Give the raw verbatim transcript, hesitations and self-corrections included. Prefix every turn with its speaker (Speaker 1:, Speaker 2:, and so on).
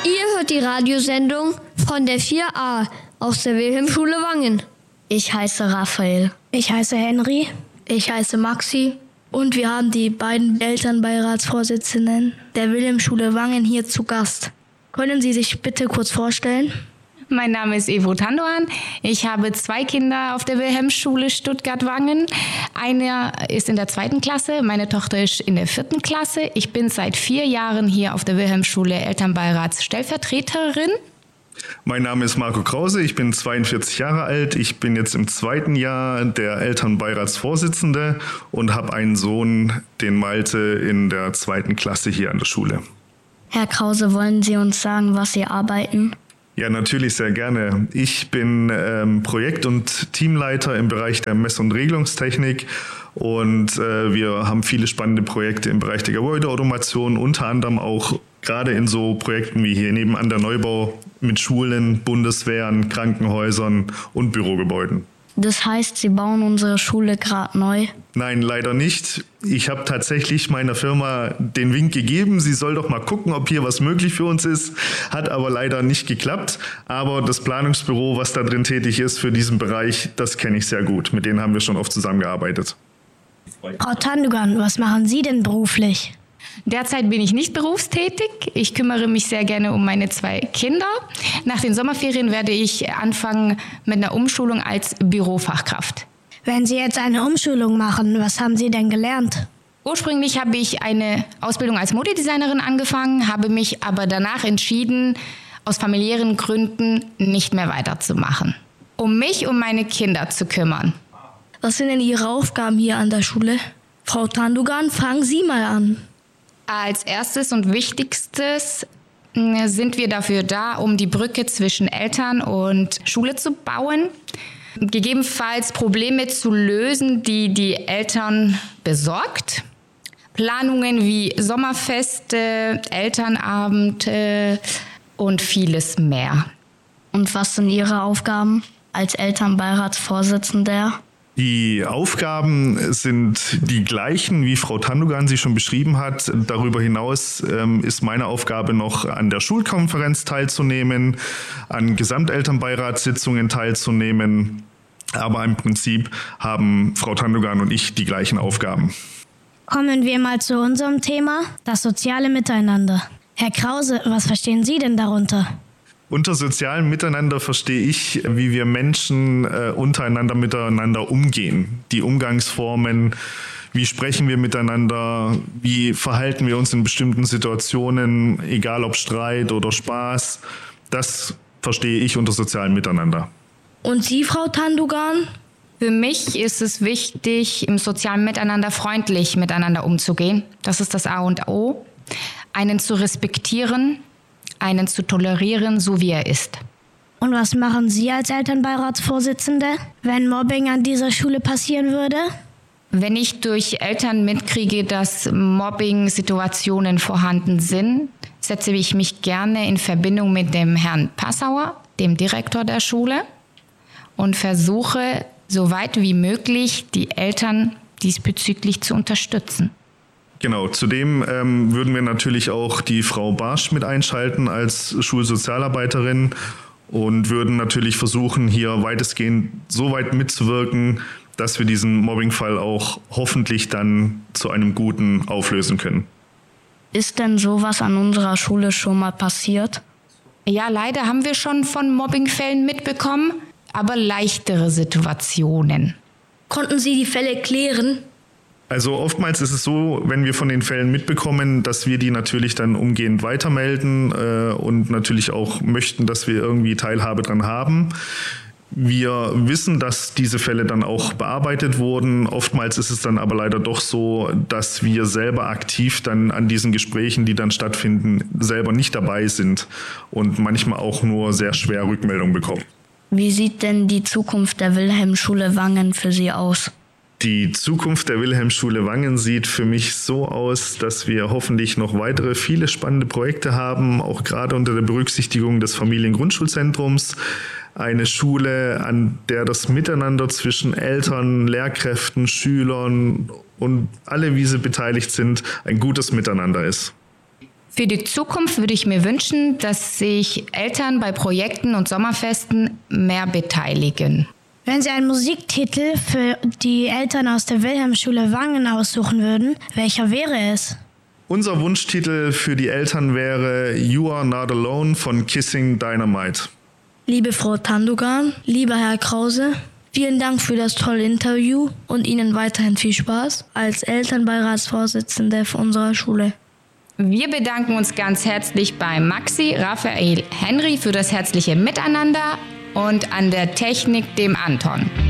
Speaker 1: Ihr hört die Radiosendung von der vier a aus der Wilhelmschule Wangen.
Speaker 2: Ich heiße Raphael.
Speaker 3: Ich heiße Henry.
Speaker 4: Ich heiße Maxi. Und wir haben die beiden Elternbeiratsvorsitzenden der Wilhelmschule Wangen hier zu Gast. Können Sie sich bitte kurz vorstellen?
Speaker 5: Mein Name ist Evo Tandoan. Ich habe zwei Kinder auf der Wilhelmschule Stuttgart-Wangen. Einer ist in der zweiten Klasse, meine Tochter ist in der vierten Klasse. Ich bin seit vier Jahren hier auf der Wilhelmschule Elternbeiratsstellvertreterin.
Speaker 6: Mein Name ist Marco Krause, ich bin zweiundvierzig Jahre alt. Ich bin jetzt im zweiten Jahr der Elternbeiratsvorsitzende und habe einen Sohn, den Malte, in der zweiten Klasse hier an der Schule.
Speaker 2: Herr Krause, wollen Sie uns sagen, was Sie arbeiten?
Speaker 6: Ja, natürlich sehr gerne. Ich bin ähm, Projekt- und Teamleiter im Bereich der Mess- und Regelungstechnik und äh, wir haben viele spannende Projekte im Bereich der Gebäudeautomation, unter anderem auch gerade in so Projekten wie hier nebenan der Neubau mit Schulen, Bundeswehren, Krankenhäusern und Bürogebäuden.
Speaker 2: Das heißt, Sie bauen unsere Schule gerade neu?
Speaker 6: Nein, leider nicht. Ich habe tatsächlich meiner Firma den Wink gegeben, sie soll doch mal gucken, ob hier was möglich für uns ist. Hat aber leider nicht geklappt. Aber das Planungsbüro, was da drin tätig ist für diesen Bereich, das kenne ich sehr gut. Mit denen haben wir schon oft zusammengearbeitet.
Speaker 3: Frau Tandogan, was machen Sie denn beruflich?
Speaker 5: Derzeit bin ich nicht berufstätig. Ich kümmere mich sehr gerne um meine zwei Kinder. Nach den Sommerferien werde ich anfangen mit einer Umschulung als Bürofachkraft.
Speaker 3: Wenn Sie jetzt eine Umschulung machen, was haben Sie denn gelernt?
Speaker 5: Ursprünglich habe ich eine Ausbildung als Modedesignerin angefangen, habe mich aber danach entschieden, aus familiären Gründen nicht mehr weiterzumachen, um mich um meine Kinder zu kümmern.
Speaker 4: Was sind denn Ihre Aufgaben hier an der Schule? Frau Tandogan, fangen Sie mal an.
Speaker 5: Als erstes und wichtigstes sind wir dafür da, um die Brücke zwischen Eltern und Schule zu bauen, gegebenenfalls Probleme zu lösen, die die Eltern besorgt. Planungen wie Sommerfeste, Elternabende und vieles mehr.
Speaker 2: Und was sind Ihre Aufgaben als Elternbeiratsvorsitzender?
Speaker 6: Die Aufgaben sind die gleichen, wie Frau Tandogan sie schon beschrieben hat. Darüber hinaus ähm, ist meine Aufgabe noch, an der Schulkonferenz teilzunehmen, an Gesamtelternbeiratssitzungen teilzunehmen. Aber im Prinzip haben Frau Tandogan und ich die gleichen Aufgaben.
Speaker 3: Kommen wir mal zu unserem Thema, das soziale Miteinander. Herr Krause, was verstehen Sie denn darunter?
Speaker 6: Unter sozialem Miteinander verstehe ich, wie wir Menschen äh, untereinander miteinander umgehen. Die Umgangsformen, wie sprechen wir miteinander, wie verhalten wir uns in bestimmten Situationen, egal ob Streit oder Spaß. Das verstehe ich unter sozialem Miteinander.
Speaker 4: Und Sie, Frau Tandogan?
Speaker 5: Für mich ist es wichtig, im sozialen Miteinander freundlich miteinander umzugehen. Das ist das A und O. Einen zu respektieren, einen zu tolerieren, so wie er ist.
Speaker 3: Und was machen Sie als Elternbeiratsvorsitzende, wenn Mobbing an dieser Schule passieren würde?
Speaker 5: Wenn ich durch Eltern mitkriege, dass Mobbing-Situationen vorhanden sind, setze ich mich gerne in Verbindung mit dem Herrn Passauer, dem Direktor der Schule, und versuche, so weit wie möglich, die Eltern diesbezüglich zu unterstützen.
Speaker 6: Genau, zudem ähm, würden wir natürlich auch die Frau Barsch mit einschalten als Schulsozialarbeiterin und würden natürlich versuchen, hier weitestgehend so weit mitzuwirken, dass wir diesen Mobbingfall auch hoffentlich dann zu einem Guten auflösen können.
Speaker 2: Ist denn sowas an unserer Schule schon mal passiert?
Speaker 5: Ja, leider haben wir schon von Mobbingfällen mitbekommen, aber leichtere Situationen.
Speaker 4: Konnten Sie die Fälle klären?
Speaker 6: Also oftmals ist es so, wenn wir von den Fällen mitbekommen, dass wir die natürlich dann umgehend weitermelden äh, und natürlich auch möchten, dass wir irgendwie Teilhabe dran haben. Wir wissen, dass diese Fälle dann auch bearbeitet wurden. Oftmals ist es dann aber leider doch so, dass wir selber aktiv dann an diesen Gesprächen, die dann stattfinden, selber nicht dabei sind und manchmal auch nur sehr schwer Rückmeldung bekommen.
Speaker 2: Wie sieht denn die Zukunft der Wilhelmschule Wangen für Sie aus?
Speaker 6: Die Zukunft der Wilhelmschule Wangen sieht für mich so aus, dass wir hoffentlich noch weitere viele spannende Projekte haben, auch gerade unter der Berücksichtigung des Familiengrundschulzentrums. Eine Schule, an der das Miteinander zwischen Eltern, Lehrkräften, Schülern und alle, wie sie beteiligt sind, ein gutes Miteinander ist.
Speaker 5: Für die Zukunft würde ich mir wünschen, dass sich Eltern bei Projekten und Sommerfesten mehr beteiligen.
Speaker 3: Wenn Sie einen Musiktitel für die Eltern aus der Wilhelmschule Wangen aussuchen würden, welcher wäre es?
Speaker 6: Unser Wunschtitel für die Eltern wäre You Are Not Alone von Kissing Dynamite.
Speaker 4: Liebe Frau Tandogan, lieber Herr Krause, vielen Dank für das tolle Interview und Ihnen weiterhin viel Spaß als Elternbeiratsvorsitzende unserer Schule.
Speaker 5: Wir bedanken uns ganz herzlich bei Maxi, Raphael, Henry für das herzliche Miteinander und an der Technik dem Anton.